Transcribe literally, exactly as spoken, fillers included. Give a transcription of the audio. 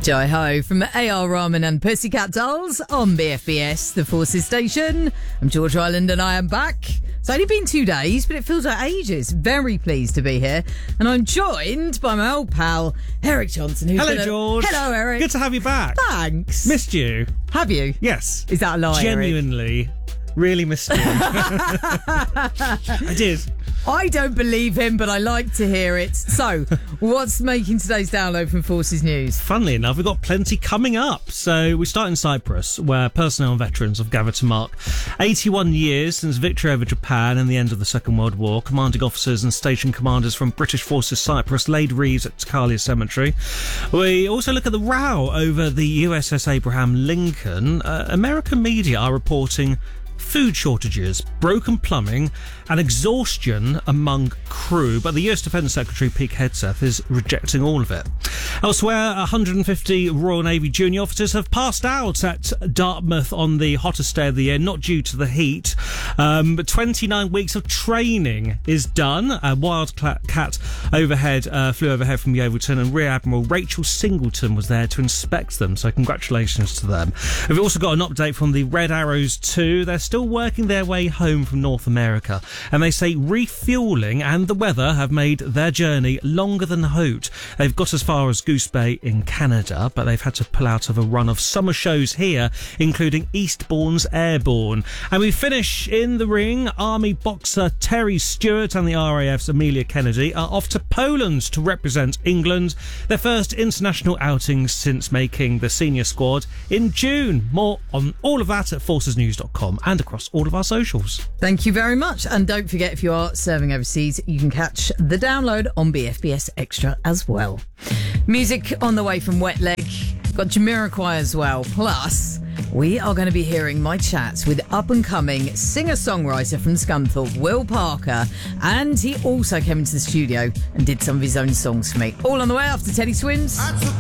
Jai Ho from A R Rahman and Pussycat Dolls on B F B S, the Forces Station. I'm George Island and I am back. It's only been two days, but it feels like ages. Very pleased to be here. And I'm joined by my old pal, Eric Johnson. Who's Hello, gonna... George. Hello, Eric. Good to have you back. Thanks. Missed you. Have you? Yes. Is that a lie, Genuinely, Eric? really missed you. I did. I don't believe him, but I like to hear it. So, what's making today's download from Forces News? Funnily enough, we've got plenty coming up. So we start in Cyprus, where personnel and veterans have gathered to mark eighty-one years since victory over Japan and the end of the Second World War. Commanding officers and station commanders from British Forces Cyprus laid wreaths at Takalia Cemetery. We also look at the row over the U S S Abraham Lincoln. Uh, American media are reporting food shortages, broken plumbing and exhaustion among crew, but the U S Defence Secretary Pete Hegseth is rejecting all of it. Elsewhere, one hundred fifty Royal Navy junior officers have passed out at Dartmouth on the hottest day of the year, not due to the heat, um, but twenty-nine weeks of training is done. A Wildcat overhead uh, flew overhead from Yeovilton, and Rear Admiral Rachel Singleton was there to inspect them, so congratulations to them. We've also got an update from the Red Arrows two. They're still working their way home from North America, and they say refuelling and the weather have made their journey longer than hoped. They've got as far as Goose Bay in Canada, but they've had to pull out of a run of summer shows here, including Eastbourne's Airborne. And we finish in the ring. Army boxer Terry Stewart and the R A F's Amelia Kennedy are off to Poland to represent England, their first international outings since making the senior squad in June. More on all of that at forces news dot com and across all of our socials. Thank you very much. And don't forget, if you are serving overseas, you can catch the download on B F B S Extra as well. Music on the way from Wet Leg. Got Jamiroquai as well. Plus, we are going to be hearing my chats with up-and-coming singer-songwriter from Scunthorpe, Will Parker. And he also came into the studio and did some of his own songs for me. All on the way after Teddy Swims.